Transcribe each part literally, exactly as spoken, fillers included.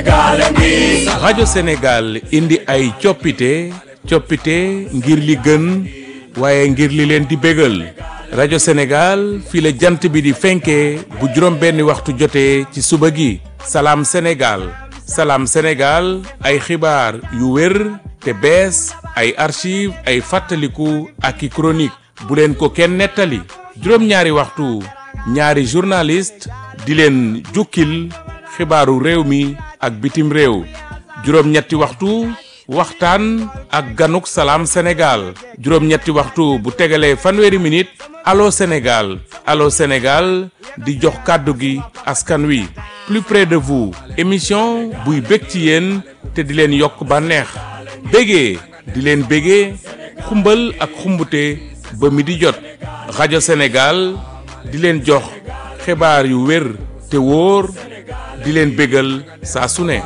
rajo Sénégal indi ay coppite coppite ngir li gën waaye ngir li leen di bégal rajo Sénégal fii la jant bi di fenkee bu juróom benni waxtu jotee ci suba gi salaam Sénégal salaam Sénégal ay xibaar yu wér te bees ay archive ay fàttaliku ak i chronique bu leen ko kenn nettali juróom-ñaari waxtu ñaari journaliste di leen jukkil xibaaru réew mi ak bitim réew juróom-ñetti waxtu waxtaan ak ganuk salaam Sénégal juróom-ñetti waxtu bu tegalee fanweeri minute allo Sénégal allo Sénégal di jox kàddu gi askan wi plus près de vous émission buy bég ci yéen te di leen yokk bànneex bégee di leen bégee xumbal ak xumbute ba mi di jot rajo Sénégal di leen jox xibaar yu wér te wóor di leen bégal saa su ne.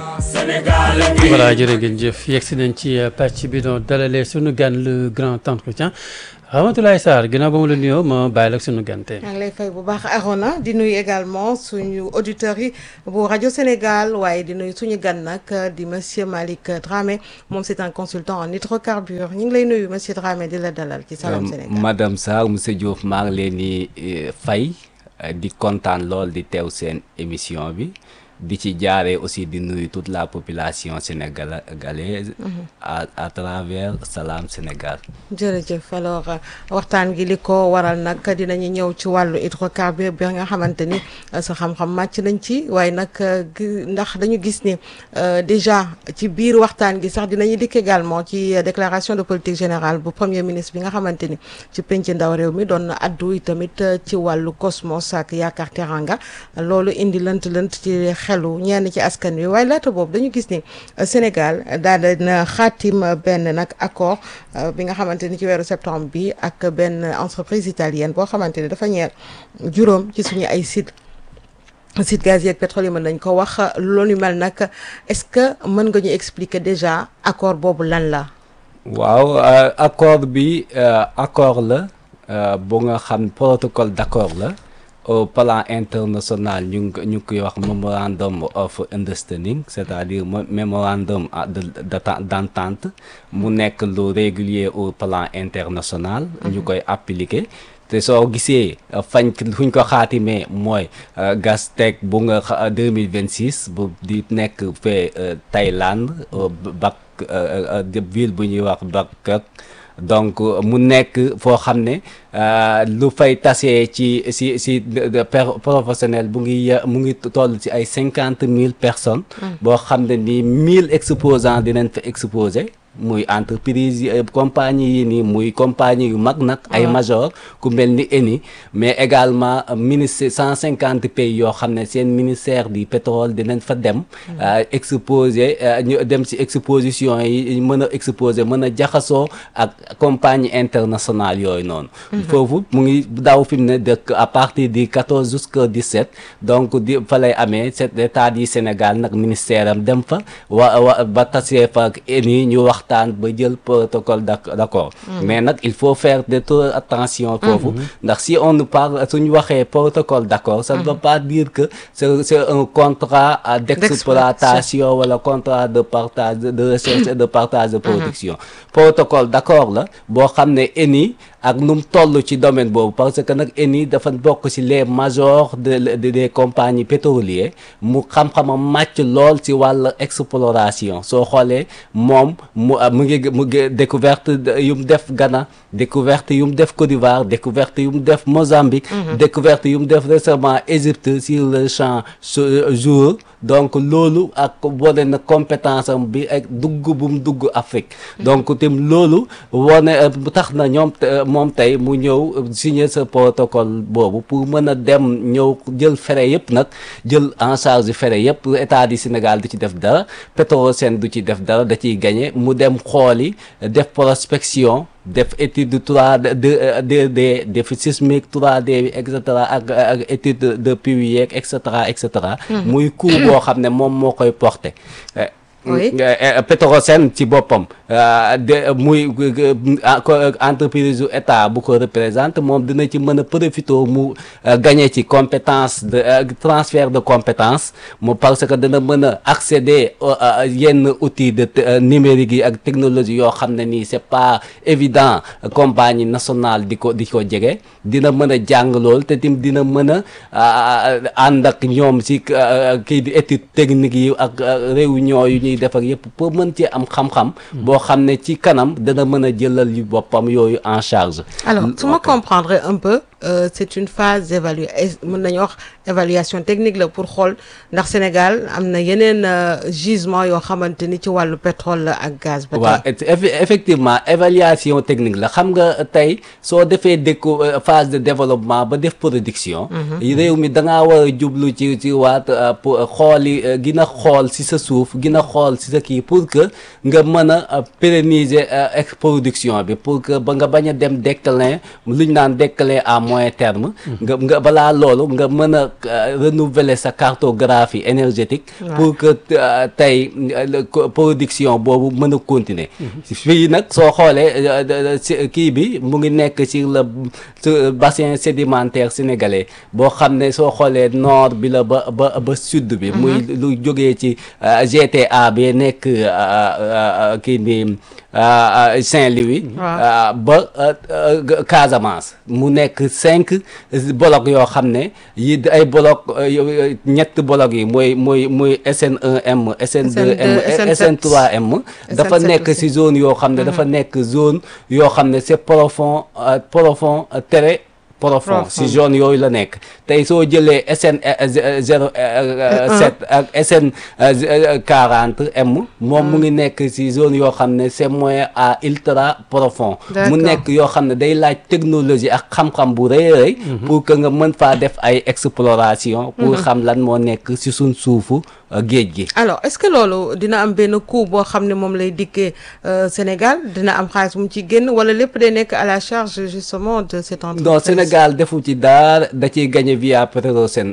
voilà jërë ngeen jëf yegsi nañ ci pàcc bi doon dalalee sunu gan le grand entretien Ramatoulaye Sarr ginnaaw ba mu la nuyoo ma bàyyi la ak sunu gan tey. maa ngi lay fay bu baax Arona di nuyu également suñu auditeurs yi bu rajo Sénégal waaye di nuyu suñu gan nag di monsieur Malick Dramé moom c'est un consultant en hydrocarbures ñu ngi lay nuyu monsieur Dramé di la dalal ci Salam Sénégal. madame Sarr monsieur Diouf maa ngi leen di fay di kontaan lool di teew seen émission bi. di ci jaaree aussi di nuyu toute la population sénégalaise à à travers Salam Sénégal. jërëjëf alors waxtaan gi li ko waral nag dinañu ñëw ci wàllu hydrocarbure bi nga xamante ni sa xam-xam màcc nañ ci waaye nag ndax dañu gis ni déjà ci biir waxtaan gi sax dinañu dikk également ci déclaration de politique générale bu premier ministre bi nga xamante ni ci penc ndaw réew mi doon na addu tamit ci wàllu Cosmos ak Yaakaar Teranga loolu indi lënt-lënt ci xelu ñenn ci askan wi waaye laata boobu dañu gis ni Sénégal daal na xaatim benn nag accord bi nga xamante ni ci weeru septembre bi ak benn entreprise italienne boo xamante ni dafa ñeel juróom ci suñu ay site site gazier ak pétrole yi mën nañ ko wax loolu mel nag est-ce que mën nga ñu expliquer déjà accord boobu lan la. waaw accord bi accord la bu nga xam protocole d'accord la. au plan international ñu ngi ñu koy wax memorandum of understanding c'est-à-dire memorandum de d'entente mu nekk lu régulier au plan international. ñu koy appliquer te soo gisee fañ fuñ ko xaatimee mooy Gastech bu nga deux mille vingt-six bu di nekk fee Thaïlande Bak ville bu ñuy wax Bangkok. donc mu nekk foo xam ne lu fay tasee ci si si professionnel bu ngi mu ngi toll ci ay cinquante mille personnes. boo xam ne ni mille exposants dinañ fa exposé. muy entreprise yi compagnie yi nii muy compagnie yu mag nag ay major ku mel ni Eni mais également ministère cent cinquante pays yoo xam ne seen ministère du pétrole dinañ fa dem exposer ñu dem ci exposition yi mën a exposer mën a jaxasoo ak compagnie internationale yooyu noonu foofu mu ngi daw fi mu ne dëkk à partir du quatorze jusqu'au dix-sept donc di fa lay amee cet état du Sénégal nag ministère am dem fa wa wa ba tasee fa ak Eni ñu wax ba jël protocole d'accord mais nag il faut faire de trop attention foofu ndax si on nous parle suñu waxee protocole d'accord ça ne veut pas dire que c'est c'est un contrat d'exploitation wala contrat de partage de recherche et de partage de production protocole d'accord la boo xam ne Eni ak nu mu toll ci domaine boobu parce que nag Eni dafa bokk ci les majors de des compagnies pétrolières mu xam-xamam màcc lool ci wàll exploration soo xoolee moom mu mu ngi mu ngi découverte yu mu def Ghana découverte yu mu def Côte d'Ivoire découverte yu mu def Mozambique découverte yu mu def récemment Égypte sur le champ jour donc loolu ak wane na compétence am bi ak dugg bu mu dugg Afrique donc tim loolu wane tax na ñoom moom tey mu ñëw signer ce protocole boobu pour mën a dem ñëw jël frais yëpp nag jël en charge frais yëpp état du Sénégal du ci def dara Petrosen du ci def dara da ciy gagné mu dem xooli def prospection def étude trois D de de def sismique trois D et cetera ak ak étude de puits yeeg et cetera et cetera muy coût boo xam ne moom moo koy porté Oui. Petrosen ci boppam de muy entreprise u état bu ko représente moom dina ci mën a profité mu gagné ci compétence de transfert de compétence mu parce que dana mën a accéder yenn outils de numérique yi ak technologie yoo xam ne nii c'est pas évident compagnie nationale di ko di ko jege dina mën a jàng lool te tim dina mën a ànd ak ñoom ci kii di étude technique yi ak réunion yu ñuy def ak yëpp pour mën ci am xam-xam boo xam ne ci kanam dana mën a jëlal yu boppam yooyu en charge. Alors su ma comprendre un peu euh, c'est une phase d'évalu mën nañu wax évaluation technique la pour xool ndax Sénégal am na yeneen gisement yoo xamante ni ci wàllu pétrole la ak gaz ba waaw effectivement évaluation technique la xam nga tey soo defee déco phase de développement ba def production réew mi da ngaa war a jublu ci ci waat pour xooli gën a xool si sa suuf gën a xool si sa kii pour que nga mën a pérenniser production bi pour que ba nga bañ a dem déclin lu ñu naan déclin à moyen terme nga nga balaa loolu nga mën a renouveler sa cartographie énergétique pour que tey production boobu mën a continuer fii nag soo xoolee kii bi mu ngi nekk sur le bassin sédimentaire sénégalais boo xam ne soo xoolee nord bi la ba ba ba sud bi muy lu jógee ci G T A bi nekk kii ni Saint-Louis ba Casamance mu nekk cinq blocs yoo xam ne yi ay blocs ñett blocs yi mooy mooy mooy S N un M S N deux M S N trois M dafa nekk ci zone yoo xam ne dafa nekk zone yoo xam ne c'est profond profond très profond si zone yooyu la nekk tey soo jëlee S N zéro sept ak S N quarante M moom mu ngi nekk si zone yoo xam ne c'est moyen à ultra profond mu nekk yoo xam ne day laaj technologie ak xam-xam bu rëy rëy pour que nga mën faa def ay exploration pour xam lan moo nekk si suñ suufu géej gi. Alors est-ce que loolu dina am benn coût boo xam ne moom lay dikkee Sénégal dina am xaalis mu ci génn wala lépp day nekk à la charge justement de cette entreprise? Non, Sénégal defu ci daar da ciy gagné via Petrosen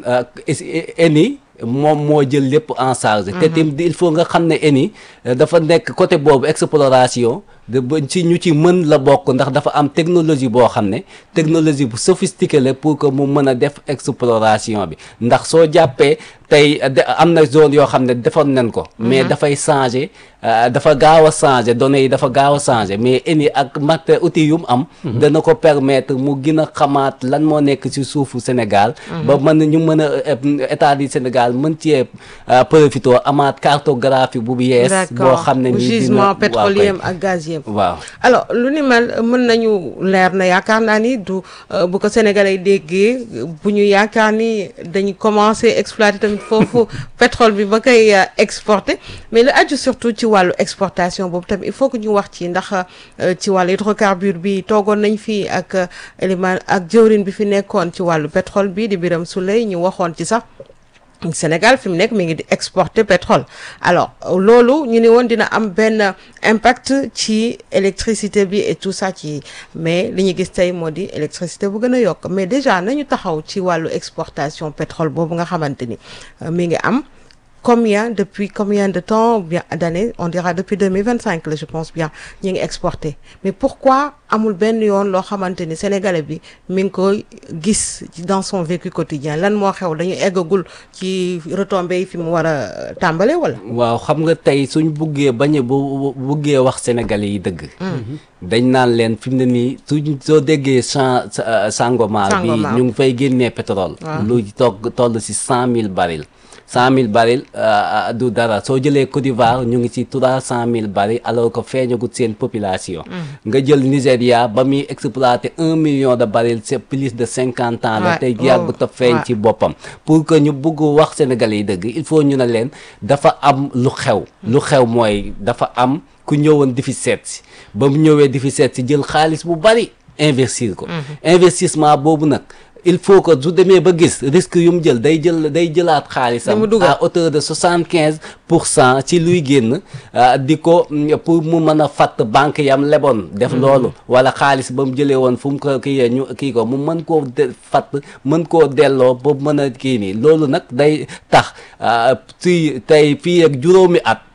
Eni moom moo jël lépp en charge. te tim il faut nga xam ne Eni dafa nekk côté boobu exploration de ba ci ñu ci mën la bokk ndax dafa am technologie boo xam ne technologie bu sophistiquée la pour que mu mën a def exploration bi ndax soo jàppee tey am na zone yoo xam ne defoon nañ ko mais dafay changer dafa gaaw a changer données yi dafa gaaw a changer mais Eni ak mat outil yu mu am dana ko permettre mu gën a xamaat lan moo nekk ci suufu Sénégal ba mën ñu mën a état du Sénégal mën cee profité amaat cartographie bu yees boo xam ne ni gisement pétrolier ak gazier. waaw alors lu ni mel mën nañu leer na yaakaar naa ni du bu ko Sénégalais déggee bu ñu yaakaar ni dañu commencer exploiter tamit foofu pétrole bi ba koy exporter mais lu aju surtout ci wàllu exportation boobu tamit il faut que ñu wax ci ndax ci wàllu hydrocarbure bi toogoon nañ fi ak élément ak jëwrin bi fi nekkoon ci wàllu pétrole bi di Birame Souleye ñu waxoon ci sax Sénégal fi mu nekk mi ngi di exporter pétrole alors loolu ñu ne woon dina am benn impact ci électricité bi et tout ça ci mais li ñu gis tey moo di électricité bu gën a yokk mais déjà nañu taxaw ci wàllu exportation pétrole boobu nga xamante ni mi ngi am combien depuis combien de temps bien d'années on dira depuis deux mille vingt-cinq là je pense bien ñu ngi exporter mais pourquoi amul benn yoon loo xamante ni sénégalais bi mi ngi koy gis dans son vécu quotidien lan moo xew dañu eggagul ci retombées yi fi mu war a tàmbale wala. waaw xam nga tey suñ buggee bañ a bu buggee wax sénégalais yi dëgg. dañ naan leen fi mu ne nii suñ soo déggee champ Sangomar bi ñu ngi fay génnee pétrole. lu toog toll ci cent mille barils. cent mille barils du dara soo jëlee Côte d'Ivoire ñu ngi ci trois cent mille barils alors que feeñagut seen population nga jël Nigéria ba muy exploiter un million de barils c'est plus de cinquante ans la tey yàggu ta feeñ ci boppam pour que ñu bugg wax Sénégalais yi dëgg il faut ñu ne leen dafa am lu xew lu xew mooy dafa am ku ñëwoon di fi seet si ba mu ñëwee di fi seet si jël xaalis bu bari investir ko investissement boobu nag il faut que su demee ba gis risque yu mu jël day jël day jëlaat xaalisam à hauteur de soixante quinze pour cent ci luy génn di ko pour mu mën a fatt banque yam leboon def loolu wala xaalis ba mu jëlee woon fu mu ko kii ñu kii ko mu mën koo fatt mën koo delloo ba mën a kii nii loolu nag day tax si tey fii ak juróomi at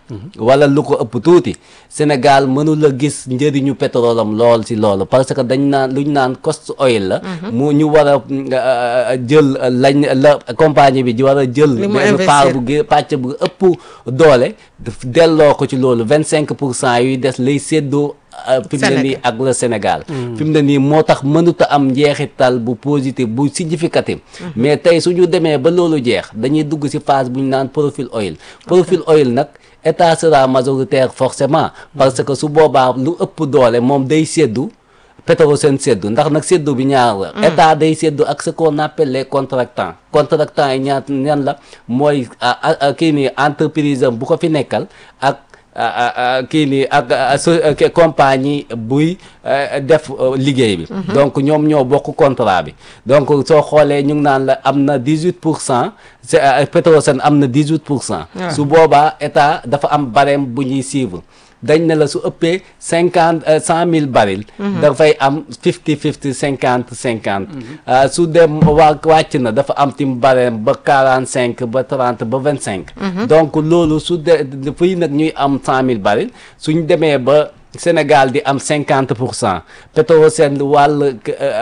wala lu ko ëpp tuuti Sénégal mënula gis njëriñu pétrole am lool si loolu parce que dañ naan lu ñu naan cost oil la mu ñu war a jël lañ la compagnie bi ji war a jël benn part bu gë pàcc bu ëpp doole delloo ko ci loolu vingt cinq pour cent yuy des lay séddoo fi mu ne nii ak le Sénégal fi mu ne nii moo tax mënut a am njeexital bu positif bu significatif mais tey suñu demee ba loolu jeex dañuy dugg si phase bu ñu naan profil oil profil oil nag état sera majoritaire forcément parce que su boobaa lu ëpp doole moom day séddu Petrosen séddu ndax nag séddu bi ñaar la état day séddu ak ce qu'on appelle les contractants contractants yi ñaat ñan la mooy kii nii entreprise am bu ko fi nekkal ak kii nii ak compagnie buy def liggéey bi donc ñoom ñoo bokk contrat bi donc soo xoolee ñu ngi naan la am na dix-huit pour cent Petrosen am na dix-huit pour cent su boobaa état dafa am barème bu ñuy suivre dañ ne la su ëppee cinquante cent mille barils dafay am fifty fifty cinquante cinquante su dem waa wàcc na dafa am tim barème ba quarante cinq ba trente ba vingt cinq donc loolu su de fii nag ñuy am cent mille barils suñ demee ba Sénégal di am cinquante pour cent Petrosen wàll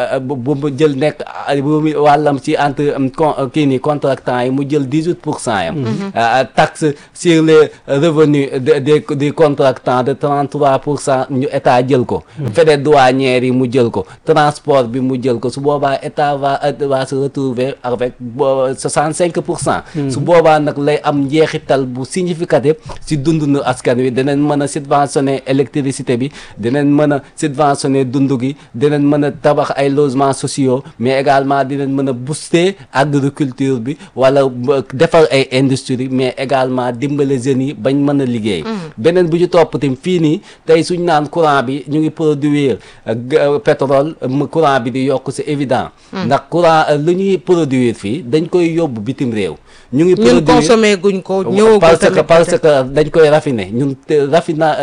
bu mu jël nekk wàllam ci entre kii nii contractants yi mu jël dix-huit pour cent yam taxe sur les revenus des des contractants de trente-trois pour cent ñu état jël ko frais douanières yi mu jël ko transport bi mu jël ko su boobaa état va va se retrouver avec soixante-cinq pour cent su boobaa nag lay am njeexital bu significatif si dundu askan wi danañ mën a subventionner électricité bi dinañ mën a subventionner dund gi dinañ mën a tabax ay logements sociaux mais également dinañ mën a booster agriculture bi wala defar ay industrie mais également dimbale jeunes yi bañ mën a liggéey beneen bu ñu topp tim fii nii tey suñ naan courant bi ñu ngi produire pétrole courant bi di yokk c'est évident ndax courant lu ñuy produire fii dañ koy yóbbu bitim réew ñu ngi produire ñun consommé guñ ko ñëw parce que parce que dañ koy raffiner ñun raffina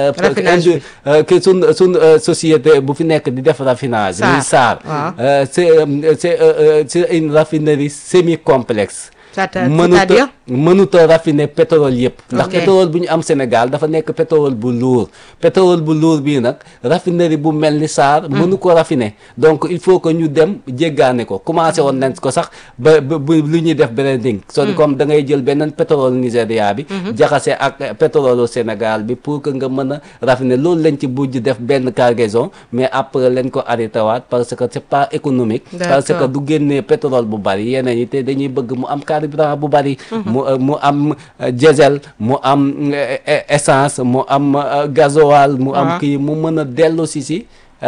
que sun sun société bu fi nekk di def raffinage muy SAR c'est c'est c'est une raffinerie semi complexe mënuta mënuta raffiner pétrole yëpp ndax pétrole bu ñu am Sénégal dafa nekk pétrole bu lourd pétrole bu lourd bii nag raffinerie bu mel ni SAR mënu ko raffiner donc il faut que ñu dem jéggaane ko commencé woon nañ ko sax ba ba lu ñuy def blending so comme da ngay jël beneen pétrole Nigéria bi jaxase ak pétrole Sénégal bi pour que nga mën a raffiner loolu lañ ci bujj def benn cargaison mais après lañ ko arrêté waat parce que c'est pas économique parce que du génnee pétrole bu bari yeneen yi te dañuy bëgg mu am carburant bu bari mu mu am diesel mu am essence mu am gasoil mu am kii mu mën a dellu si si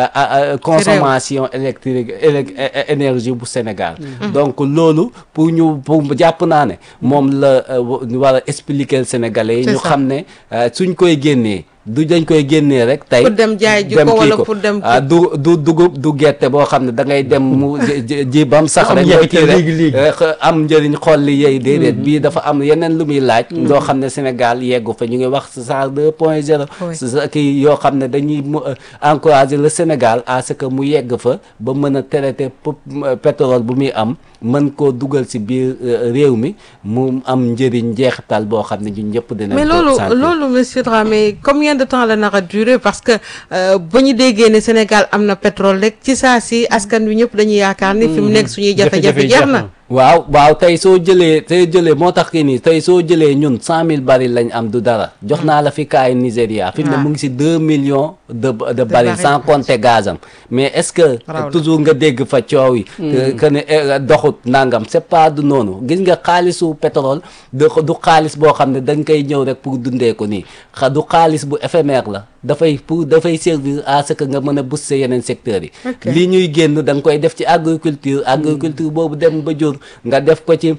consommation électrique énergie bu Sénégal donc loolu pour ñu pour jàpp naa ne moom la war a expliquer Sénégalais yi ñu xam ne suñ koy génnee du dañ koy génnee rek tey pour dem jaay ji ko wala pour dem du du dugub du gerte boo xam ne da ngay dem mu ji bam sax rek mooy kii rek am njëriñ xool li yey déedéet bii dafa am yeneen lu muy laaj loo xam ne Sénégal yeggu fa ñu ngi wax SAR deux point zéro kii yoo xam ne dañuy mu encourager le Sénégal à ce que mu yegg fa ba mën a traiter pétrole bu muy am mën koo dugal ci biir réew mi mu am njëriñ njeexital boo xam ne ñun ñëpp dinañ mais loolu loolu monsieur Dramé combien de temps la nar a durer parce que ba ñu déggee ne Sénégal am na pétrole rek ci saa si askan wi ñëpp dañuy yaakaar ni fi mu nekk suñuy jafe-jafe jeex na waaw waaw tey soo jëlee tey jëlee moo tax kii nii tey soo jëlee ñun cent mille barils lañ am du dara jox naa la fi kaay Nigéria fi mu ne mu ngi si deux millions de de barils sans compter gazam mais est-ce que toujours nga dégg fa coow yi que ne doxut nangam c'est pas du noonu gis nga xaalisu pétrole du du xaalis boo xam ne dañ koy ñëw rek pour dundee ko nii du xaalis bu éphémère la dafay pour dafay servir à ce que nga mën a booster yeneen secteurs yi li ñuy génn da nga koy def ci agriculture agriculture boobu dem ba jur nga def ko ci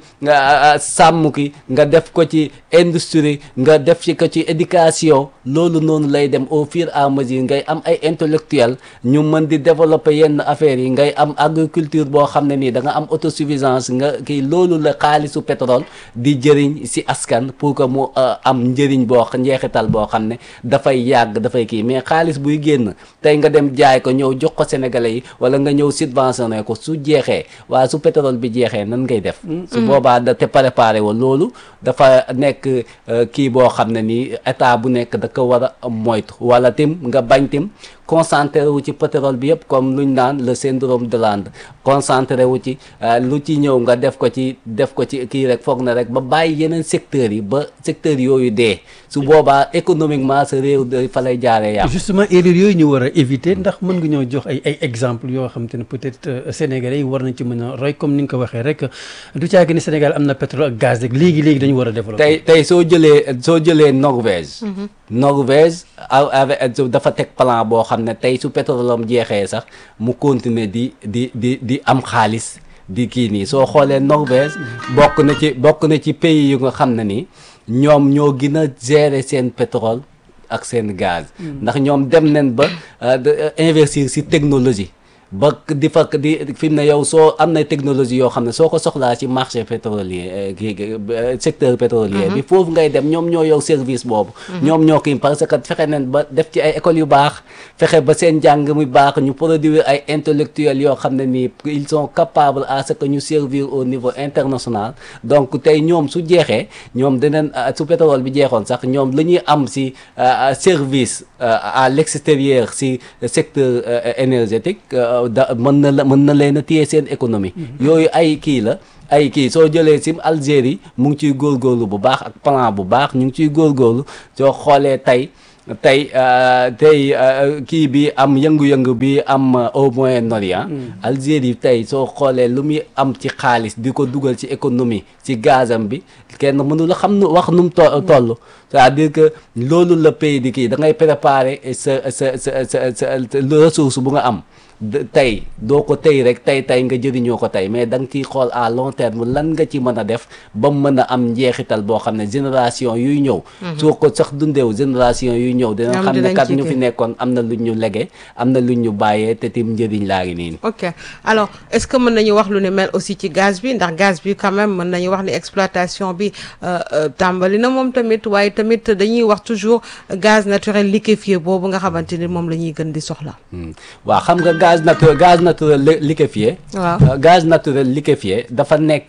sàmm ki nga def ko ci industrie nga def ci ko ci éducation loolu noonu lay dem au fur et à mesure ngay am ay intellectuels ñu mën di développer yenn affaires yi ngay am agriculture boo xam ne nii da nga am autosuffisance nga kii loolu la xaalisu pétrole di jëriñ si askan pour que mu am njëriñ boo njeexital boo xam ne dafay yàgg dafay kii mais xaalis buy génn tey nga dem jaay ko ñëw jox ko sénégalais yi wala nga ñëw subventionné ko su jeexee waaye su pétrole bi jeexee nan ngay def su boobaa da te préparé wa loolu dafa nekk kii boo xam ne nii état bu nekk da ko war a moytu wala tim nga bañ tim concentré wu ci pétrole bi yëpp comme luñ naan le syndrome de Lande concentré wu ci lu ci ñëw nga def ko ci def ko ci kii rek foog na rek ba bàyyi yeneen secteurs yi ba secteurs yooyu dee su boobaa économiquement sa réew da fa lay jaaree yàqu. justement erreur yooyu ñu war a éviter ndax mën nga ñoo jox ay ay exemples yoo xam te ne peut-être sénégalais yi war nañ ci mën a roy comme ni nga ko waxee rek du caagi ni Sénégal am na pétrole ak gaz rek léegi léegi dañu war a développer. tey tey soo jëlee soo jëlee Norvège. Norvège dafa teg plan boo xam ne tey su pétrole am jeexee sax mu continuer di di di di am xaalis di kii nii soo xoolee Norvège bokk na ci bokk na ci pays yu nga xam ne ni ñoom ñoo gën a gérer seen pétrole ak seen gaz. ndax ñoom dem nañ ba investir ci technologie. ba di fa di fi mu ne yow soo am na technologie yoo xam ne soo ko soxlaa ci marché pétrolier kii secteur pétrolier bi foofu ngay dem ñoom ñoo yow service boobu ñoom ñoo kii parce que fexe nañ ba def ci ay écoles yu baax fexe ba seen njàng muy baax ñu produire ay intellectuels yoo xam ne nii ils sont capables à ce que ñu servir au niveau international donc tey ñoom su jeexee ñoom dinañ su pétrole bi jeexoon sax ñoom la ñuy am si service à l'extérieur si secteur énergétique da mën na la mën na leen a téye seen économie yooyu ay kii la ay kii soo jëlee sim Algérie mu ngi ciy góorgóorlu bu baax ak plan bu baax ñu ngi ciy góorgóorlu soo xoolee tey tey tey kii bi am yëngu-yëngu bi am au Moyen-Orient Algérie tey soo xoolee lu muy am ci xaalis di ko dugal ci économie ci gazam bi kenn mënu la xam nu wax nu mu toll c'est-à-dire que loolu la pays di kii da ngay préparer sa sa sa sa sa ressource bu nga am tey doo ko tey rek tey tey nga jëriñoo ko tey mais da nga ciy xool à long terme lan nga ci mën a def ba mu mën a am njeexital boo xam ne génération yuy ñëw soo ko sax dundeew génération yuy ñëw dina xam ne kat ñu fi nekkoon am na luñ ñu lege am na luñ ñu bàyyee te tim njëriñ laa ngi nii. ok alors est-ce que mën nañu wax lu ne mel aussi ci gaz bi ndax gaz bi quand même mën nañu wax ni exploitation bi tàmbali na moom tamit waaye tamit dañuy wax toujours gaz naturel liquéfié boobu nga xamante ni moom la ñuy gën di soxla. waaw xam nga gaz naturel gaz naturel liquéfié. waaw gaz naturel liquéfié dafa nekk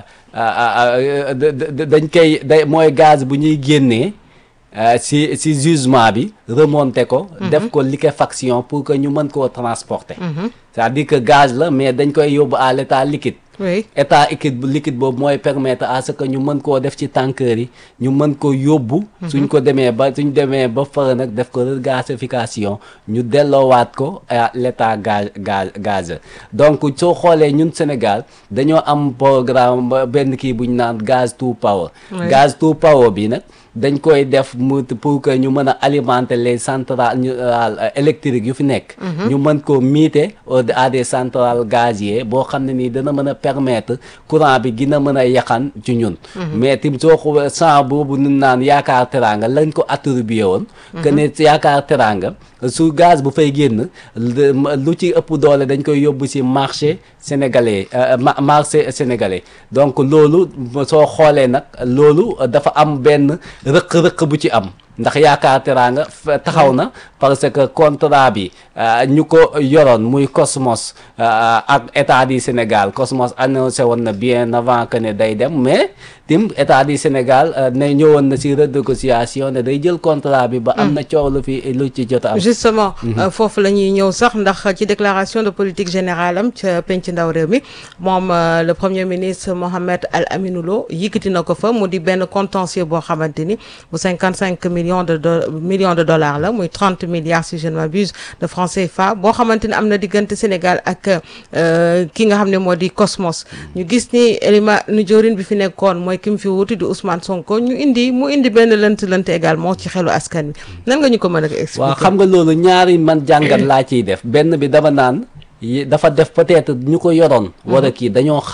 dañ koy day mooy gaz bu ñuy génnee si si jugement bi remonter ko. def ko liquéfaction pour que ñu mën koo transporter. c'est-à-dire que gaz la mais dañ koy yóbbu à l'état liquide. oui état liquide liquide boobu mooy permettre à ce que ñu mën koo def ci tankers yi ñu mën ko yóbbu. suñ ko demee ba suñ demee ba fara nag def ko regasification ñu delloowaat ko à l'état gaz gaz gaz donc soo xoolee ñun Sénégal dañoo am programme benn kii bu ñu naan gaz to power. gaz to power bi nag. dañ koy def mu pour que ñu mën a alimenter les centrales électriques yu fi nekk. ñu mën ko miite à des centrales gazières boo xam ne nii dana mën a permettre courant bi gën a mën a yaxan ci ñun. mais tim soo ko sang boobu nu naan yaakaar teranga lañ ko attribué woon. que ne yaakaar teranga su gaz bu fay génn lu ci ëpp doole dañ koy yóbbu ci marché sénégalais marché sénégalais donc loolu soo xoolee nag loolu dafa am benn. rëq-rëq bu ci am ndax yaakaar teraanga taxaw na parce que contrat bi ñu ko yoroon muy Cosmos ak état du Sénégal Cosmos annoncé woon na bien avant que ne day dem mais tim état du Sénégal ne ñëwoon na ci renégociation ne day jël contrat bi ba am na coow lu fi lu ci jot am justement foofu la ñuy ñëw sax ndax ci déclaration de politique générale am ca penc ndaw réew mi moom le premier ministre Mohamed Al Aminou Lo yëkkati na ko fa mu di benn contentieux boo xamante ni bu cinquante cinq millions de millions de dollars la muy trente milliards si je ne m'abuse de francs C F A boo xamante ni am na diggante Sénégal ak ki nga xam ne moo di Cosmos ñu gis ni Elima nu jëwriñ bi fi nekkoon mooy ki mu fi wuti di Ousmane Sonko ñu indi mu indi benn lënt lënt également ci xelu askan wi nan nga ñu ko mën a expliquer. waaw xam nga loolu ñaari man jàngat laa ciy def benn bi dama naan dafa def peut-être ñu ko yoroon. war a kii dañoo xamut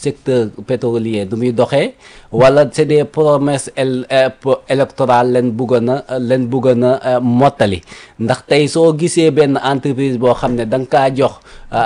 secteur pétrolier du muy doxee wala c'est des promesses électorales leen bëggoon a leen bëggoon a mottali ndax tey soo gisee benn entreprise boo xam ne da nga kaa jox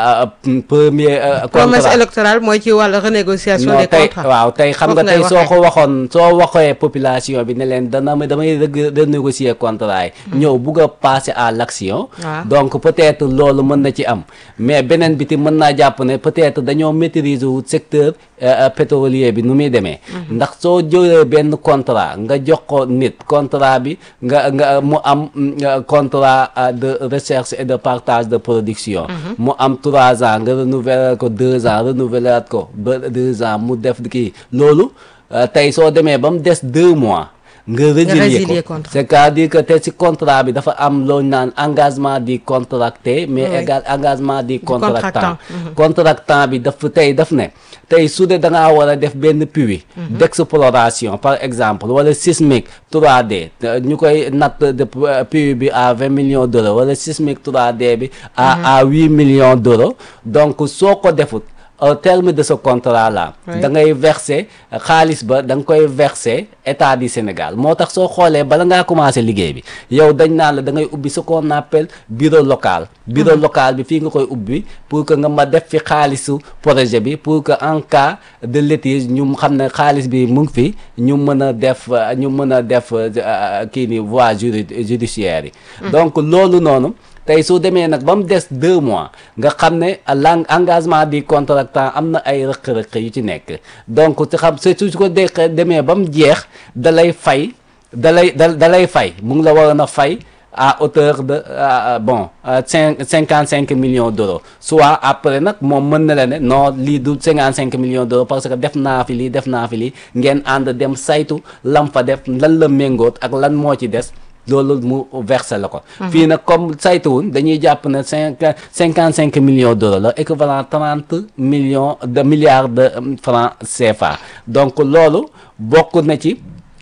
premier contrat promesse électorale mooy ci wàllu renégociation des contrats waaw tey xam nga tey soo ko waxoon soo waxee population bi ne leen dana damay renégocier contrat yi ñëw bugg a passer à l'action donc peut-être loolu mën na ci am mais beneen bi ti mën naa jàpp ne peut-être dañoo maîtriser wu secteur pétrolier bi nu muy demee ndax soo jëlee benn contrat nga jox ko nit contrat bi nga nga mu am contrat de recherche et de partage de production mu am trois ans nga renouveler ko deux ans renouveler ko ba deux ans mu def kii loolu tey soo demee ba mu des deux mois nga résilier ko c'est-à-dire que te ci contrat bi dafa am loo naan engagement du contracté mais égal engagement du contractant contractant bi daf tey daf ne tey su dee da ngaa war a def benn puits d'exploration par exemple wala sismique trois D ñu koy natt de puits bi à vingt millions d'euros wala sismique trois D bi à à huit millions d'euros donc soo ko defut au terme de ce contrat là da ngay verser xaalis ba da nga koy verser état du Sénégal moo tax soo xoolee bala ngaa commencer liggéey bi yow dañ naan la da ngay ubbi ce qu'on appelle bureau local bureau local bi fii nga koy ubbi pour que nga ma def fi xaalisu projet bi pour que en cas de litige ñu xam ne xaalis bi mu ngi fi ñu mën a def ñu mën a def kii ni voie judiciaire yi donc loolu noonu tey soo demee nag ba mu des deux mois nga xam ne lang engagement du contractant am na ay rëq-rëq yu ci nekk donc ci xam su ko de demee ba mu jeex da lay fay da lay da da lay fay mu ngi la waroon a fay à hauteur de euh, bon cinq cinquante cinq millions d'euros soit après nag moom mën na la ne non lii du cinquante cinq millions d'euros parce que def naa fi lii def naa fi lii ngeen ànd dem saytu lam fa def lan la méngoot ak lan moo ci des loolu mu versé la ko fii nag comme saytuwun dañuy jàpp ne cinq cinquante cinq millions d'euros la équivalent trente millions de milliards de francs C F A donc loolu bokk na ci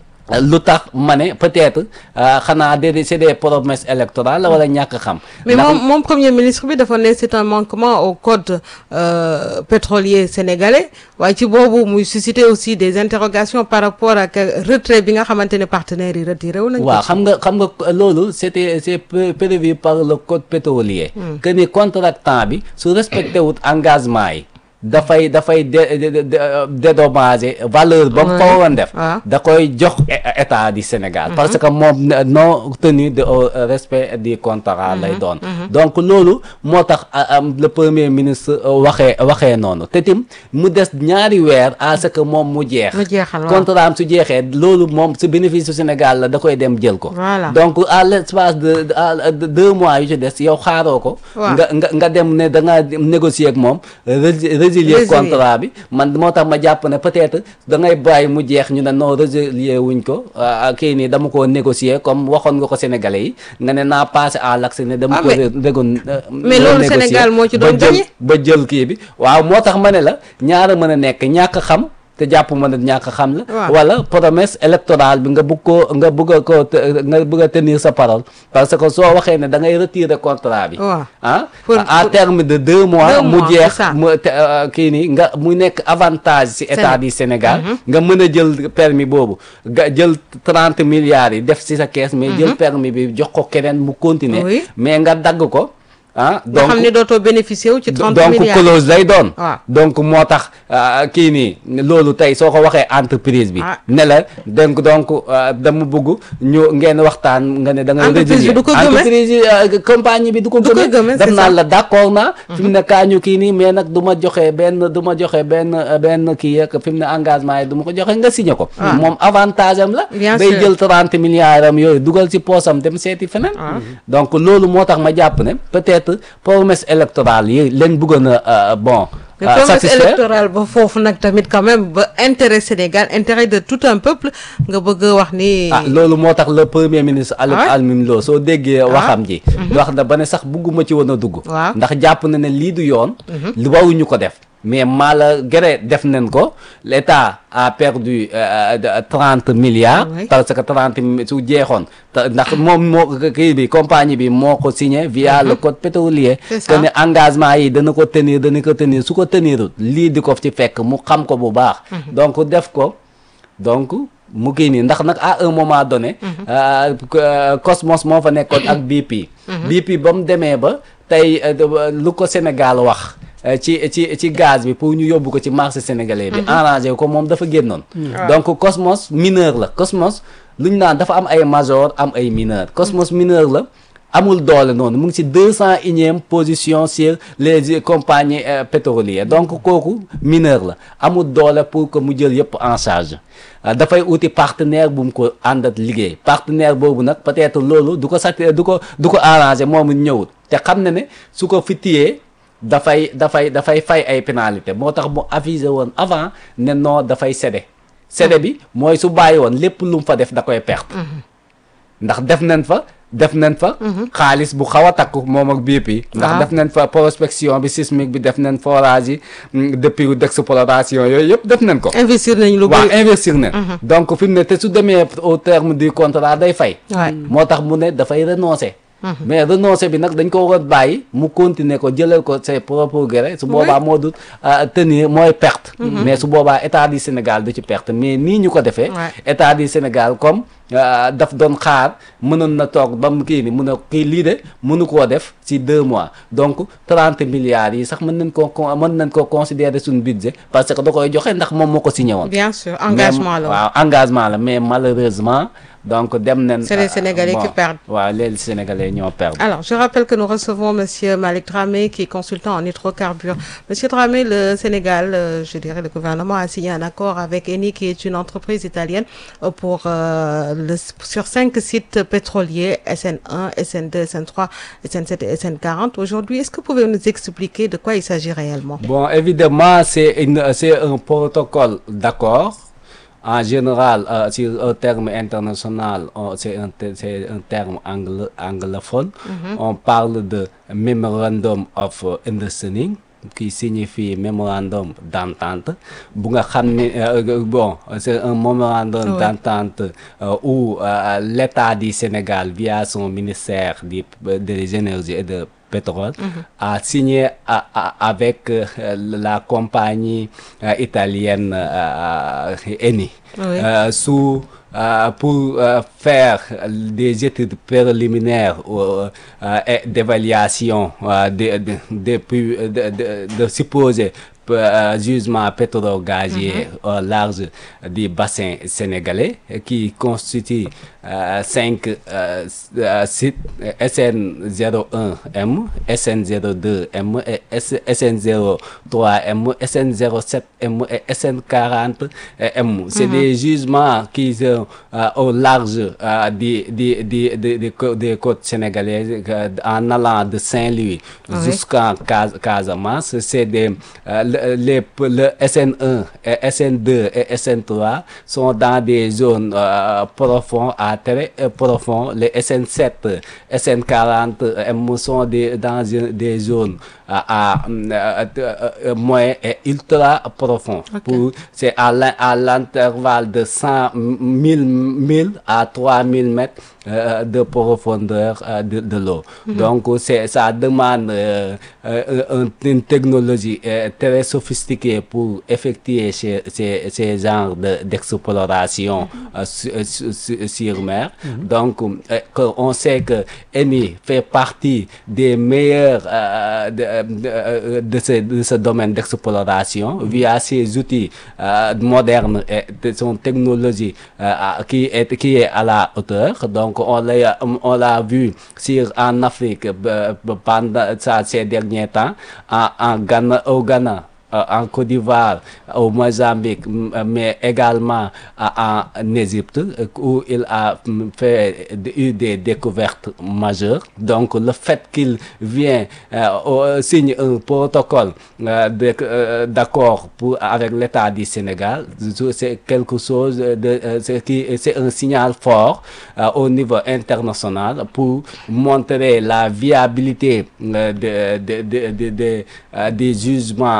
lu tax ma ne peut-être xanaa de c'est des promesses électorales la wala ñàkk xam mais moom moom premier ministre bi dafa ne c'est un manquement au code euh, pétrolier sénégalais waaye ci boobu muy susciter aussi des interrogations par rapport ak retrait bi nga xamante ne partenaires yi retiré wu nañ ko waaw xam nga xam nga loolu c'était c'est prévu par le code pétrolier hmm. que ni contractant bi su respecté wut engagement yi dafay dafay dédommager valeur ba mu fa waroon def da koy jox état du Sénégal parce que moom non tenu de au respect du contrat lay doon donc loolu moo tax le premier ministre waxee waxee noonu te tim mu des ñaari weer à ce que moom mu jeex contrat am su jeexee loolu moom su bénéfice du Sénégal la da koy dem jël ko donc à l'espace de deux mois yu ci des yow xaaroo ko nga nga nga dem ne da nga négocier ak moom résilier contrat bi man moo tax ma jàpp ne peut-être da ngay bàyyi mu jeex ñu ne non résilier wuñ ko kii nii dama ko négocier comme waxoon nga ko Sénégalais yi nga ne naa passer à l'action ne dama ko régon mais loolu Sénégal moo ci doon gagné ba jël kii bi waaw moo tax ma ne la ñaara mën a nekk ñàkk xam te jàpp ma ne ñàkk xam la wala promesse électorale bi nga bëgg koo nga bëgg ko nga bëgg a tenir sa parole parce que soo waxee ne da ngay retirer contrat bi ah à terme de deux mois mu jeex mu kii nii nga mu nekk avantage ci état du Sénégal nga mën a jël permis boobu nga jël trente milliards yi def ci sa caisse mais jël permis bi jox ko keneen mu continuer mais nga dagg ko ah donc nga xam ne dootoo bénéficier wu ci trente milliards donc clause lay doon donc moo tax kii nii loolu tey soo ko waxee entreprise bi ne la donc donc dama bëgg ñu ngeen waxtaan nga ne da ngay résilier entreprise yi compagnie bi du ko gëmee daf naan la d'accord naa fi mu ne kaa ñu kii nii mais nag du ma joxe benn du ma joxe benn benn kii ak fi mu ne engagement yi du ma ko joxe nga signé ko moom avantage am la day jël trente milliards am yooyu dugal ci poosam dem seeti feneen donc loolu moo tax ma jàpp ne peut-être promesse électorale yi leen bëggoon a bon mais promesse électorale ba foofu nag tamit quand même ba intérêt Sénégal intérêt de tout un peuple nga bëgg wax ni ah loolu moo tax le premier ministre Aliou Almim Lo soo déggee waxam ji wax na ba ne sax bëgguma ci woon a dugg ndax jàpp na ne lii du yoon li waruñu ko def mais malgré def nañ ko l'État a perdu trente milliards Oui. parce que trente su jeexoon te ndax moom moo kii bi compagnie bi moo ko signé via le code pétrolier C'est ça. que ne engagement yi dana ko tenir dana ko tenir su ko tenirut lii di ko ci fekk mu xam ko bu baax donc def ko donc mu kii nii ndax nag à un moment donné euh, euh, Cosmos moo fa nekkoon ak B P B P ba mu demee ba tey euh, lu ko Sénégal wax euh, ci ci ci gaz bi pour ñu yóbbu ko ci marché sénégalais bi arrangé ko moom dafa génnoon donc Cosmos mineur la Cosmos lu ñu naan dafa am ay major am ay mineur Cosmos mineur la amul doole noonu mu ngi ci deux cent unième position sur les compagnies euh, pétrolières donc kooku mineur la amul doole pour que mu jël yëpp en charge euh, dafay uti partenaire bu mu ko àndat liggéey partenaire boobu nag peut-être loolu du ko sat du ko du ko arrangé moomu ñëwut te xam na ne su ko fi tiyee dafay dafay dafay fay ay pénalité moo tax mu avisé woon avant ne non dafay cédé cédé bi mooy su bàyyi woon lépp lu mu fa def da koy perte ndax def nañ fa def nañ fa xaalis bu xaw a takku moom ak B P ndax Ah. def nañ fa prospection bi sismique bi def nañ forage yi mm, depuis d'exploration yooyu yëpp def nañ ko investir nañ lu waaw bëri. investir nañ donc fi mu ne te su demee au terme du contrat day fay Ouais. moo tax mu ne dafay renoncer mais renoncer bi nag dañ ko war a bàyyi mu continuer ko jëlal ko ses propres gré su boobaa moo dul euh, tenir mooy perte mais su boobaa état du Sénégal du ci perte mais nii ñu ko defee Ouais. état du Sénégal comme euh, daf doon xaar mënoon na toog ba mu kii ni mun a kii lii de mënu koo def ci deux mois donc trente milliards yi sax mën nañ koo con- mën nañ koo considérer suñu budget parce que da koy joxe ndax moom moo ko signé woon Bien sûr, engagement mais, la. waaw engagement la mais malheureusement donc dem nañ C'est les Sénégalais bon, qui perdent. waaw les Sénégalais ñoo perdre Alors, je rappelle que nous recevons Monsieur Malick Dramé, qui est consultant en hydrocarbures. Monsieur Dramé, le Sénégal, euh, je dirais le gouvernement a signé un accord avec Eni, qui est une entreprise italienne, euh, pour euh, le, sur cinq sites pétroliers, S N un, S N deux, S N trois, S N sept et S N quarante. Aujourd'hui, est-ce que vous pouvez nous expliquer de quoi il s'agit réellement? Bon, évidemment, c'est une, c'est un protocole d'accord. En général, euh, sur un terme international, on- c'est un, te- c'est un terme anglo- anglophone. On parle de Memorandum of Understanding, qui signifie Memorandum d'entente. Bu nga xam ne, euh, bon, c'est un memorandum Oui. d'entente euh, où euh, l'État du Sénégal, via son ministère des, des énergies et de pétrole, a signé à- à- avec euh, la compagnie euh, italienne euh, Eni Oui. euh, sous euh, pour euh, faire des études préliminaires euh, euh, et d'évaluation euh, de, de, depuis- de, de, de supposés euh, gisements pétro-gaziers au large du bassin sénégalais euh, qui constitue euh, cinq euh, s- euh, sites euh, S N zéro un M, S N zéro deux M, et S- SN zéro trois M, S N zéro sept M et S N quarante M. C'est des gisements qui sont euh, au large euh, des, des, des, des, des cô- des côtes sénégalaises euh, en allant de Saint-Louis Oui. jusqu'en Cas- Casamance. C'est des, euh, le, les, le S N un, et S N deux et S N trois sont dans des zones euh, profondes à très euh, profond. Les S N sept, S N quarante M sont des, dans une- des zones à, à, euh, euh, euh, moins et ultra profond. Ok. Pour, c'est à l'in- à l'intervalle de cent mille, mille à trois mille mètres euh, de profondeur euh, de, de l'eau. Donc, c'est, ça demande euh, euh, un- une technologie euh, très sophistiquée pour effectuer ces, ces, ces genres de, d'exploration euh, su- euh, su- su- sur mer. Donc, euh, que on sait que Eni fait partie des meilleurs euh, de, de, euh, de ce, de ce domaine d'exploration via ses outils euh, modernes et de son technologie euh, à- qui est, qui est à la hauteur. Donc, on l'a, on l'a vu sur, en Afrique euh, pendant ça, ces derniers temps, en, en Ghana, au Ghana. euh, en Côte d'Ivoire, au Mozambique, m- mais également à- en Égypte, euh, où il a mm, fait d- eu des découvertes majeures. Donc, le fait qu'il vient euh, au- signe un protocole euh, de- euh, d'accord pour avec l'État du Sénégal, c'est quelque chose de, euh, c'est qui, c'est un signal fort euh, au niveau international pour montrer la viabilité euh, de, de, de, de, de, euh, des jugements euh,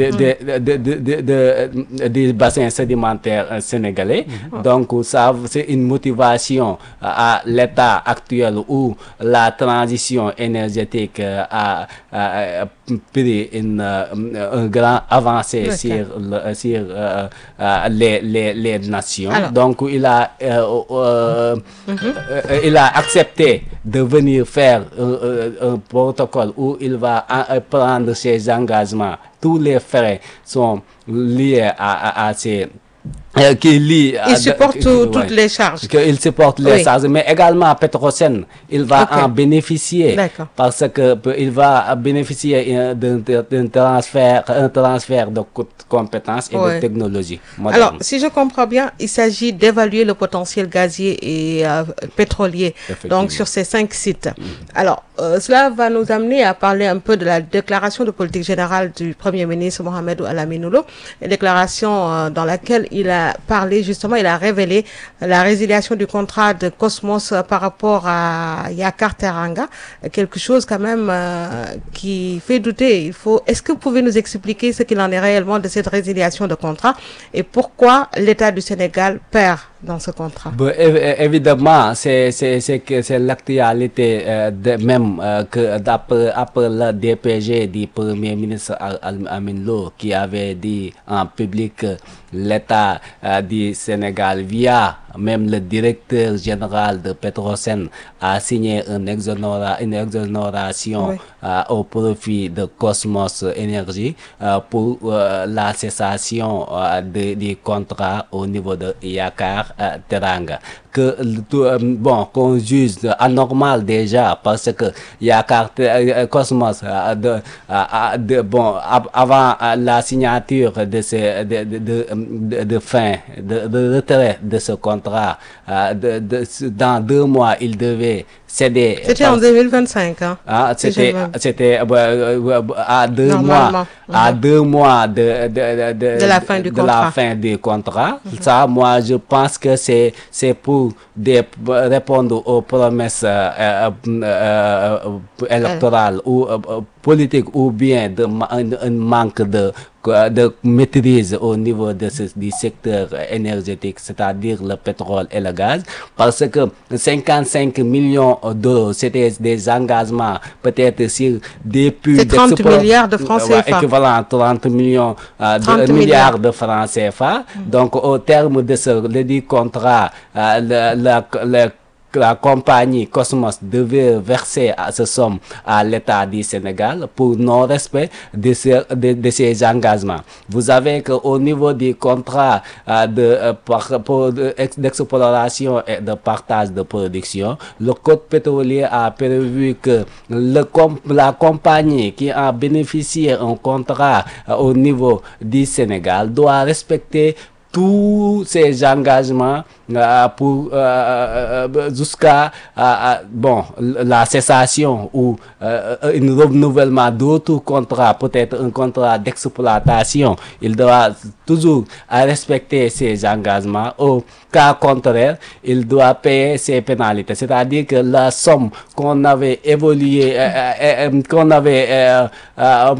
de, de, de, de, de, de, du bassin sédimentaire euh, sénégalais. Mm-hmm. Donc ça c'est une motivation à l'état actuel où la transition énergétique euh, a, a, a pris une euh, un grand avancée okay. sur le, sur euh, euh, les les les nations. Alors. Donc il a euh, euh, mm-hmm. euh, il a accepté de venir faire un, un protocole où il va en, prendre ses engagements. Tous les frais sont liés à à, à ces Euh, qui lie il supporte euh, tout, ouais, toutes les charges. Il supporte les oui. charges, mais également Petrosen, il va okay. en bénéficier parce que il va bénéficier d'un transfert, un transfert de compétences et ouais. de technologies modernes. Alors, si je comprends bien, il s'agit d'évaluer le potentiel gazier et euh, pétrolier, donc sur ces cinq sites. Mmh. Alors, euh, cela va nous amener à parler un peu de la déclaration de politique générale du Premier ministre Mohamedou Alamine Lô, une déclaration euh, dans laquelle il a parlé justement, il a révélé la résiliation du contrat de Cosmos par rapport à Yakar Teranga, quelque chose quand même euh, qui fait douter. Il faut. Est-ce que vous pouvez nous expliquer ce qu'il en est réellement de cette résiliation de contrat et pourquoi l'État du Sénégal perd dans ce contrat? Bon, évidemment, c'est c'est c'est que c'est l'actualité euh, de même euh, que d'après après le D P G du Premier ministre Alamine Lô qui avait dit en public que l'État euh, du Sénégal via même le directeur général de Petrosen a signé une, exonora, une exonération oui. euh, au profit de Cosmos Énergie euh, pour euh, la cessation euh, des de contrats au niveau de Yakar euh, Teranga. Que euh, bon, qu'on juge anormal déjà parce que Yakar euh, Cosmos euh, de, euh, de bon ab, avant euh, la signature de ce de de, de, de, de fin de, de retrait de ce contrat. Euh, de, de, dans deux mois, il devait céder. C'était en deux mille vingt-cinq. Hein, ah, c'était c'était euh, à deux mois, mm-hmm. à deux mois de de, de, de, de la fin du de contrat. La fin du contrat. Mm-hmm. Ça, moi, je pense que c'est c'est pour des, répondre aux promesses euh, euh, euh, électorales euh. ou euh, politiques ou bien de un, un manque de de maîtrise au niveau de ce, du secteur énergétique, c'est-à-dire le pétrole et le gaz, parce que cinquante-cinq millions d'euros, c'était des engagements peut-être sur des puits c'est trente milliards de francs C F A. Équivalent trente millions euh, de milliards. milliards de francs C F A. Mm. Donc, au terme de ce le dit contrat, euh, le, le, le la compagnie Cosmos devait verser à ce somme à l'État du Sénégal pour non-respect de, ce, de, de ces engagements. Vous avez qu'au niveau du contrat euh, de, euh, par, pour, de, d'exploration et de partage de production, le code pétrolier a prévu que le, la compagnie qui a bénéficié un contrat euh, au niveau du Sénégal doit respecter tous ces engagements euh, pour euh, euh, jusqu'à euh, bon la cessation ou euh, un renouvellement d'autres contrats, peut-être un contrat d'exploitation. Il doit toujours respecter ces engagements. Au cas contraire, il doit payer ses pénalités. C'est-à-dire que la somme qu'on avait évolué, euh, euh, qu'on avait euh, euh,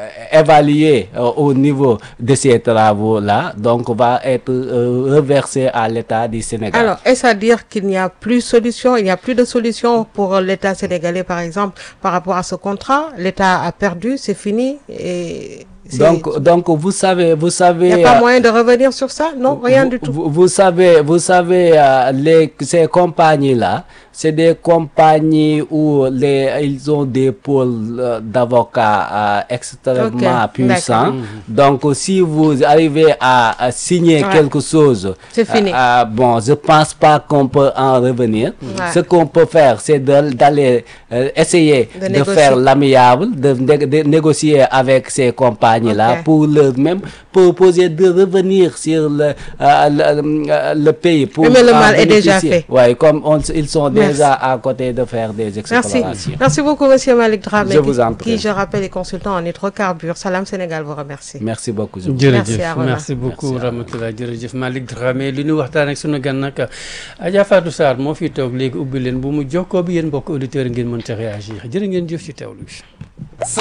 évaluée euh, au niveau de ces travaux-là, donc va être euh, reversé à l'État du Sénégal. Alors, est-ce à dire qu'il n'y a plus solution, il n'y a plus de solution pour l'État sénégalais, par exemple, par rapport à ce contrat? L'État a perdu, c'est fini et... Donc, donc, vous savez, vous savez. Il n'y a pas euh, moyen de revenir sur ça? Non, rien vous, du tout. Vous, vous savez, vous savez, euh, les, ces compagnies-là, c'est des compagnies où les, ils ont des pôles euh, d'avocats euh, extrêmement okay, puissants. Donc, si vous arrivez à, à signer ouais. quelque chose, c'est fini. Euh, bon, je pense pas qu'on peut en revenir. Ouais. Ce qu'on peut faire, c'est d'aller euh, essayer de, de faire l'amiable, de, de, de négocier avec ces compagnies. Là okay. pour leur même proposer de revenir sur le, euh, le, le pays pour mais le mal est déjà fait. Ouais, comme on, ils sont Merci. déjà à côté de faire des explorations. Merci. Merci beaucoup, monsieur Malick Dramé, je vous en prie. Qui, je rappelle, est consultant en hydrocarbures. Salam Sénégal vous remercie. Merci beaucoup. Merci, merci beaucoup Ramatoulaye jërëjëf Malick Dramé li ñu waxtaan ak sunu gan nag Adja Fatou Sarr moo fi toog léegi ubbi leen bu mu jokkoo bi yéen mbokk auditeurs ngeen mën ci réagir jërë ngeen jëf ci teewlu bi.